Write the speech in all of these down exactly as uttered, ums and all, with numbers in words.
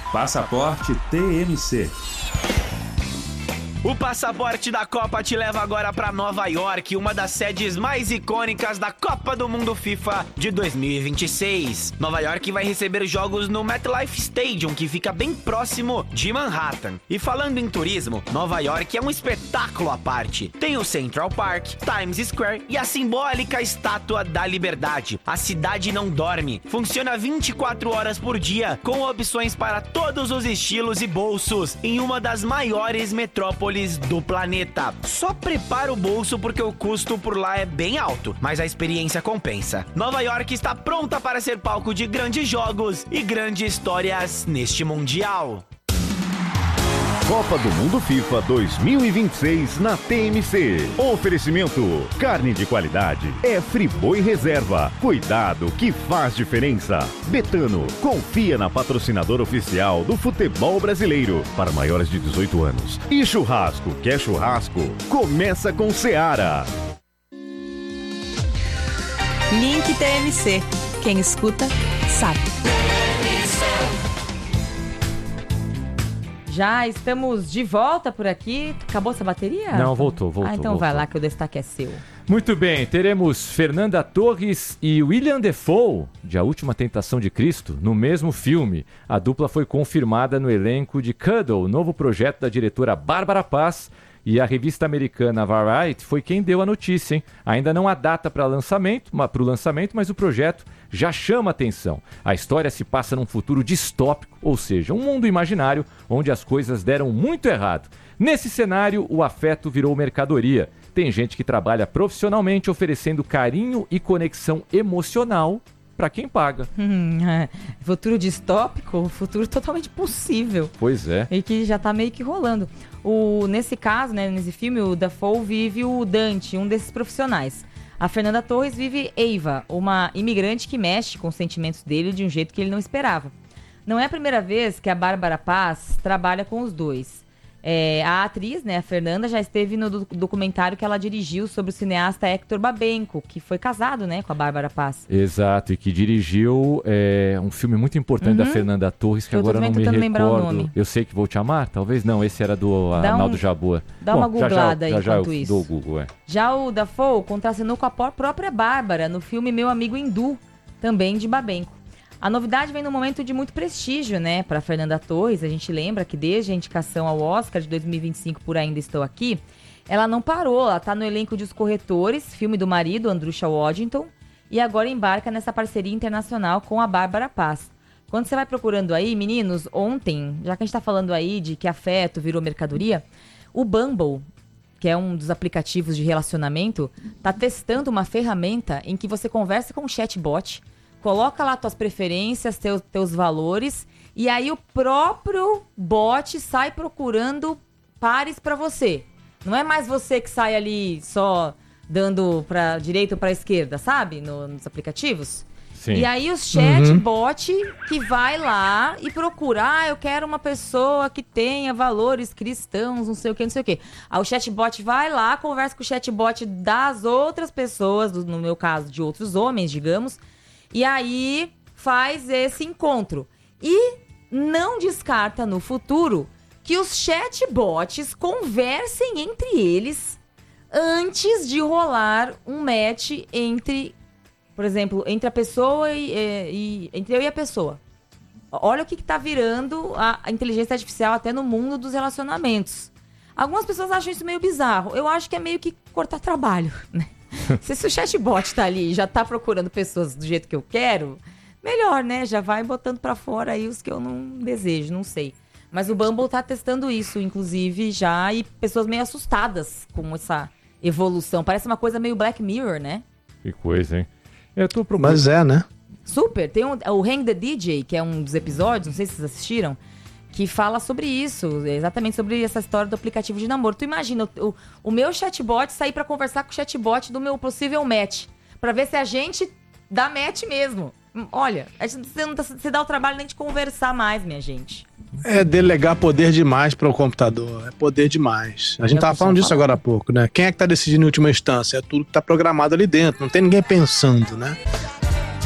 Passaporte T M C. O passaporte da Copa te leva agora para Nova York, uma das sedes mais icônicas da Copa do Mundo FIFA de dois mil e vinte e seis. Nova York vai receber jogos no MetLife Stadium, que fica bem próximo de Manhattan. E falando em turismo, Nova York é um espetáculo à parte. Tem o Central Park, Times Square e a simbólica Estátua da Liberdade. A cidade não dorme, funciona vinte e quatro horas por dia, com opções para todos os estilos e bolsos, em uma das maiores metrópoles do planeta. Só prepara o bolso porque o custo por lá é bem alto, mas a experiência compensa. Nova York está pronta para ser palco de grandes jogos e grandes histórias neste Mundial. Copa do Mundo FIFA dois mil e vinte e seis na T M C. Oferecimento: carne de qualidade é Friboi Reserva. Cuidado que faz diferença. Betano, confia na patrocinadora oficial do futebol brasileiro para maiores de dezoito anos. E churrasco, quer churrasco? Começa com Seara. Link T M C. Quem escuta, sabe. Já estamos de volta por aqui. Acabou essa bateria? Não, voltou, voltou. Ah, então voltou. vai lá que o destaque é seu. Muito bem, teremos Fernanda Torres e William Dafoe, de A Última Tentação de Cristo, no mesmo filme. A dupla foi confirmada no elenco de Cuddle, novo projeto da diretora Bárbara Paz, e a revista americana Variety foi quem deu a notícia, hein? Ainda não há data para lançamento, para o lançamento, mas o projeto já chama atenção. A história se passa num futuro distópico, ou seja, um mundo imaginário onde as coisas deram muito errado. Nesse cenário, o afeto virou mercadoria. Tem gente que trabalha profissionalmente oferecendo carinho e conexão emocional para quem paga. Hum, é. Futuro distópico, futuro totalmente possível. Pois é. E que já tá meio que rolando. O, nesse caso, né, nesse filme, o Dafoe vive o Dante, um desses profissionais. A Fernanda Torres vive Eva, uma imigrante que mexe com os sentimentos dele de um jeito que ele não esperava. Não é a primeira vez que a Bárbara Paz trabalha com os dois. É, a atriz, né, a Fernanda, já esteve no do- documentário que ela dirigiu sobre o cineasta Hector Babenco, que foi casado, né, com a Bárbara Paz. Exato, e que dirigiu é, um filme muito importante da Fernanda Torres, que Eu tô agora não me tentando lembrar o recordo. nome. Eu Sei Que Vou Te Amar? Talvez não, esse era do Dá Arnaldo um- Jabbour. dá uma Bom, já, googlada aí já, já enquanto eu isso. dou o Google, é. Já o Dafoe contracenou com a pó- própria Bárbara no filme Meu Amigo Hindu, também de Babenco. A novidade vem num momento de muito prestígio, né, para Fernanda Torres. A gente lembra que desde a indicação ao Oscar de dois mil e vinte e cinco por Ainda Estou Aqui, ela não parou, ela tá no elenco de Os Corretores, filme do marido, Andrusha Waddington, e agora embarca nessa parceria internacional com a Bárbara Paz. Quando você vai procurando aí, meninos, ontem, já que a gente tá falando aí de que afeto virou mercadoria, o Bumble, que é um dos aplicativos de relacionamento, tá testando uma ferramenta em que você conversa com um chatbot, coloca lá tuas preferências, teus, teus valores, e aí o próprio bot sai procurando pares pra você. Não é mais você que sai ali só dando pra direita ou pra esquerda, sabe? No- nos aplicativos. Sim. E aí o chatbot que vai lá e procura, ah, eu quero uma pessoa que tenha valores cristãos, não sei o que, não sei o que. Aí o chatbot vai lá, conversa com o chatbot das outras pessoas, do- no meu caso, de outros homens, digamos, e aí faz esse encontro. E não descarta no futuro que os chatbots conversem entre eles antes de rolar um match entre, por exemplo, entre a pessoa e, e- e- entre eu e a pessoa. Olha o que, que tá virando a, a inteligência artificial até no mundo dos relacionamentos. Algumas pessoas acham isso meio bizarro. Eu acho que é meio que cortar trabalho, né? Se, se o chatbot tá ali e já tá procurando pessoas do jeito que eu quero, melhor, né? Já vai botando pra fora aí os que eu não desejo, não sei. Mas o Bumble tá testando isso, inclusive, já, e pessoas meio assustadas com essa evolução. Parece uma coisa meio Black Mirror, né? Que coisa, hein? Eu tô procurando... Mas é, né? Super. Tem um, o Hang the D J, que é um dos episódios, não sei se vocês assistiram, que fala sobre isso, exatamente sobre essa história do aplicativo de namoro. Tu imagina o, o, o meu chatbot sair pra conversar com o chatbot do meu possível match, pra ver se a gente dá match mesmo. Olha, a gente não tá- se dá o trabalho nem de conversar mais, minha gente. É delegar poder demais para o computador. É poder demais. A gente É o tava que falando eu disso falo. agora há pouco, né? Quem é que tá decidindo em última instância? É tudo que tá programado ali dentro. Não tem ninguém pensando, né?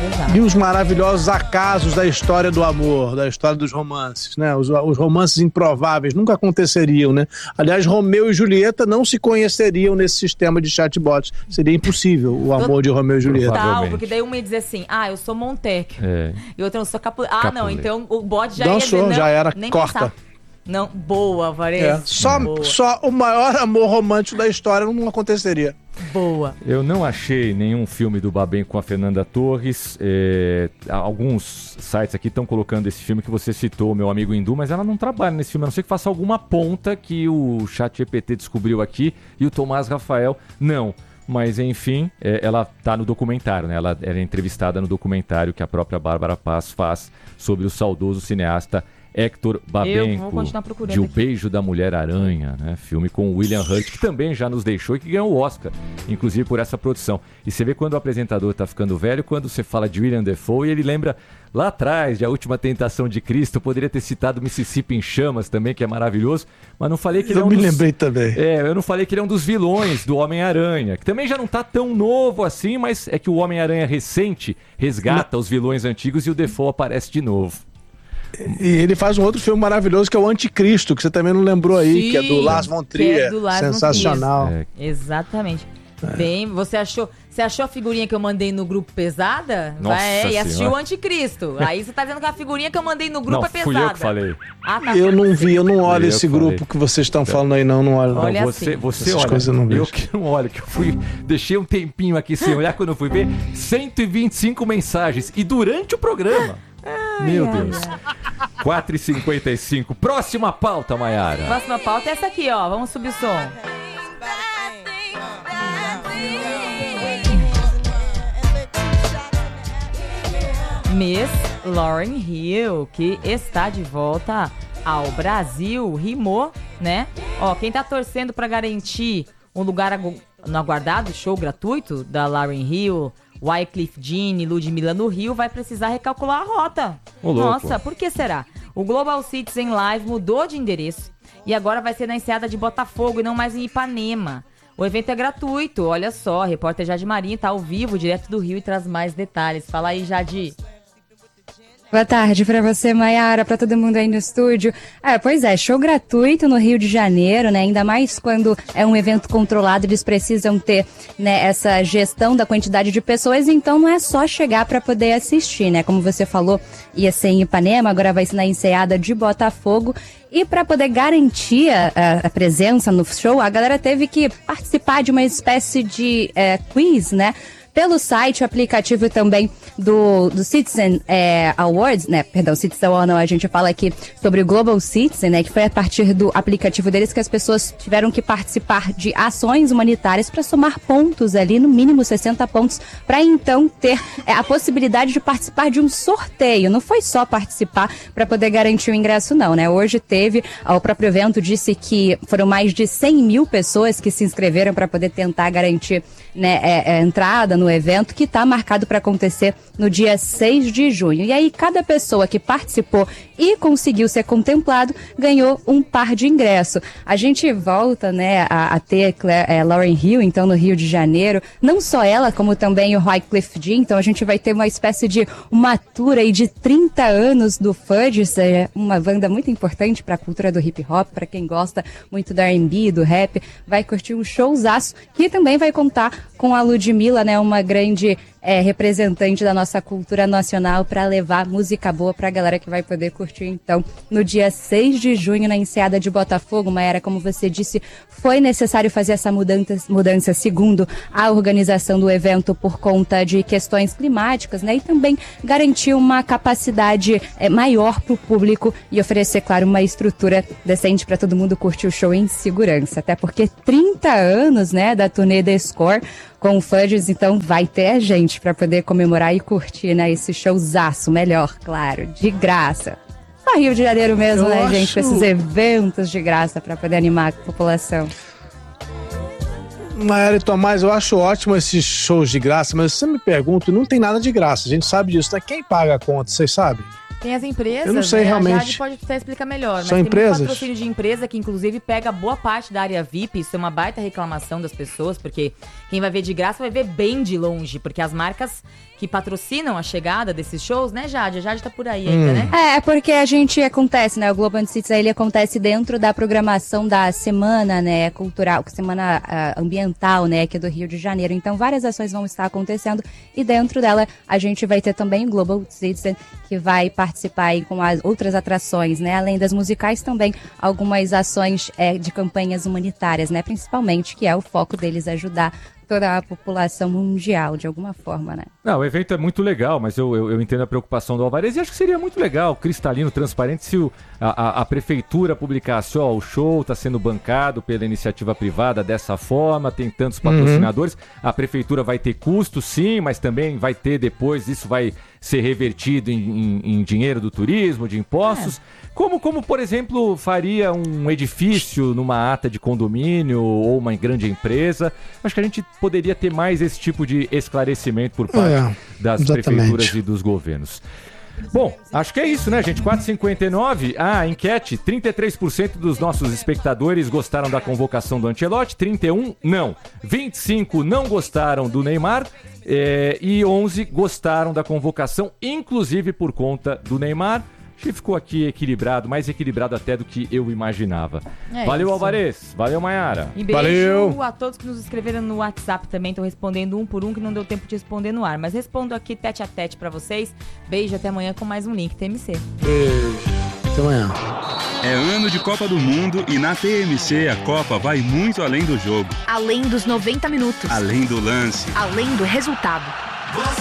Exato. E os maravilhosos acasos da história do amor, da história dos romances, né? Os, os romances improváveis nunca aconteceriam, né? Aliás, Romeu e Julieta não se conheceriam nesse sistema de chatbots. Seria impossível o amor de Romeu e Julieta. Total, porque daí uma ia dizer assim, ah, eu sou Montec. É. E outra, eu sou Capulet. Ah, Capulet. não, então o bot já Dançou, ia dizer, não, já era, nem corta. pensar. Não, boa, Varese. É. Só, boa. só o maior amor romântico da história não aconteceria. Boa. Eu não achei nenhum filme do Babem com a Fernanda Torres. É, alguns sites aqui estão colocando esse filme que você citou, meu amigo Hindu, mas ela não trabalha nesse filme, a não ser que faça alguma ponta que o ChatGPT descobriu aqui e o Tomás Rafael não. Mas, enfim, é, ela está no documentário, né? Ela era entrevistada no documentário que a própria Bárbara Paz faz sobre o saudoso cineasta Hector Babenco, de O Beijo da Mulher-Aranha, né? Filme com William Hurt, que também já nos deixou e que ganhou o Oscar, inclusive por essa produção. E você vê quando o apresentador está ficando velho, quando você fala de William Dafoe, e ele lembra lá atrás de A Última Tentação de Cristo. Eu poderia ter citado Mississippi em Chamas também, que é maravilhoso, mas não falei que ele eu é um me dos... lembrei também. É, eu não falei que ele é um dos vilões do Homem-Aranha, que também já não tá tão novo assim, mas é que o Homem-Aranha recente resgata os vilões antigos e o Dafoe aparece de novo. E ele faz um outro filme maravilhoso que é o Anticristo, que você também não lembrou aí, Sim, que é do Lars von Trier. é do Lars von Sensacional. Trier. É. Exatamente. É. Bem, você achou, você achou a figurinha que eu mandei no grupo pesada? Nossa Vai, e assistiu senhora. o Anticristo. Aí você tá dizendo que a figurinha que eu mandei no grupo Não, é pesada. fui eu que falei. Ah, tá. Eu não vi, eu não olho Eu esse falei. grupo que vocês estão falando aí, não, não olho. Não. Olha Você, assim. você Essas olha, coisas eu não vejo. eu que não olho, que eu fui, deixei um tempinho aqui sem olhar quando eu fui ver, cento e vinte e cinco mensagens, e durante o programa. Meu ai, Deus. quatro e cinquenta e cinco. Próxima pauta, Maiara. Próxima pauta é essa aqui, ó. Vamos subir o som. Miss Lauryn Hill, que está de volta ao Brasil. Rimou, né? Ó, quem tá torcendo pra garantir um lugar agu- no aguardado show gratuito da Lauryn Hill, Wyclef Jean e Ludmilla no Rio, vai precisar recalcular a rota. Ô, louco. Nossa, por que será? O Global Citizen Live mudou de endereço e agora vai ser na Enseada de Botafogo e não mais em Ipanema. O evento é gratuito, olha só, a repórter Jade Marinho tá ao vivo, direto do Rio, e traz mais detalhes. Fala aí, Jade. Boa tarde pra você, Maiara, pra todo mundo aí no estúdio. Ah, pois é, show gratuito no Rio de Janeiro, né? Ainda mais quando é um evento controlado, eles precisam ter, né, essa gestão da quantidade de pessoas, então não é só chegar pra poder assistir, né? Como você falou, ia ser em Ipanema, agora vai ser na Enseada de Botafogo. E para poder garantir a, a presença no show, a galera teve que participar de uma espécie de é, quiz, né? Pelo site, o aplicativo também do, do Citizen é, Awards, né? Perdão, Citizen Awards não, a gente fala aqui sobre o Global Citizen, né? Que foi a partir do aplicativo deles que as pessoas tiveram que participar de ações humanitárias para somar pontos ali, no mínimo sessenta pontos, para então ter é, a possibilidade de participar de um sorteio. Não foi só participar para poder garantir o ingresso, não, né? Hoje teve, o próprio evento disse que foram mais de cem mil pessoas que se inscreveram para poder tentar garantir, né, é, é, entrada no evento, que está marcado para acontecer no dia seis de junho. E aí, cada pessoa que participou e conseguiu ser contemplado ganhou um par de ingresso. A gente volta, né, a, a ter Claire, é, Lauryn Hill, então, no Rio de Janeiro. Não só ela, como também o Wyclef Jean. Então, a gente vai ter uma espécie de uma tour aí de trinta anos do Fudge, é uma banda muito importante para a cultura do hip hop, para quem gosta muito do R and B, do rap. Vai curtir um showzaço, que também vai contar com a Ludmilla, né, uma grande é, representante da nossa cultura nacional, para levar música boa pra galera que vai poder curtir, então, no dia seis de junho, na Enseada de Botafogo. Maera, como você disse, foi necessário fazer essa mudança, mudança segundo a organização do evento por conta de questões climáticas, né, e também garantir uma capacidade é, maior pro público e oferecer, claro, uma estrutura decente para todo mundo curtir o show em segurança, até porque trinta anos, né, da turnê The Score com o Fudges, então vai ter gente para poder comemorar e curtir, né, esse showzaço, melhor, claro, de graça. Só Rio de Janeiro mesmo, Eu né, acho... gente, com esses eventos de graça para poder animar a população. Maiara e Tomás, eu acho ótimo esses shows de graça, mas você me pergunta, não tem nada de graça, a gente sabe disso, né? Quem paga a conta, vocês sabem? Tem as empresas, Eu não sei né? realmente. A Jade pode até explicar melhor, mas São tem empresas? muito patrocínio de empresa que inclusive pega boa parte da área V I P, isso é uma baita reclamação das pessoas, porque quem vai ver de graça vai ver bem de longe, porque as marcas que patrocinam a chegada desses shows, né, Jade? A Jade tá por aí ainda, Hum. né? É, é porque a gente acontece, né? O Globo Anticis, ele acontece dentro da programação da semana, né, cultural, semana uh, ambiental, né, aqui do Rio de Janeiro. Então, várias ações vão estar acontecendo e dentro dela a gente vai ter também o Global Citizen, que vai participar aí com as outras atrações, né? Além das musicais, também algumas ações é, de campanhas humanitárias, né? Principalmente, que é o foco deles ajudar toda a população mundial, de alguma forma, né? Não, o evento é muito legal, mas eu, eu, eu entendo a preocupação do Alvarez e acho que seria muito legal, cristalino, transparente, se o, a, a, a prefeitura publicasse, ó, o show está sendo bancado pela iniciativa privada dessa forma, tem tantos patrocinadores, uhum. A prefeitura vai ter custo, sim, mas também vai ter depois, isso vai ser revertido em, em, em dinheiro do turismo, de impostos, é. como, como, por exemplo, faria um edifício numa ata de condomínio ou uma grande empresa. Acho que a gente poderia ter mais esse tipo de esclarecimento por parte é, das exatamente. prefeituras e dos governos. Bom, acho que é isso, né, gente? quatro e cinquenta e nove. Ah, enquete, trinta e três por cento dos nossos espectadores gostaram da convocação do Ancelotti, trinta e um não. vinte e cinco não gostaram do Neymar é, e onze gostaram da convocação, inclusive por conta do Neymar. Acho que ficou aqui equilibrado, mais equilibrado até do que eu imaginava. É Valeu, isso. Alvarez. Valeu, Mayara. E beijo Valeu. a todos que nos escreveram no WhatsApp também. Estou respondendo um por um, que não deu tempo de responder no ar. Mas respondo aqui tete a tete pra vocês. Beijo, até amanhã com mais um Link T M C. Beijo. Até amanhã. É ano de Copa do Mundo e na T M C a Copa vai muito além do jogo. Além dos noventa minutos. Além do lance. Além do resultado.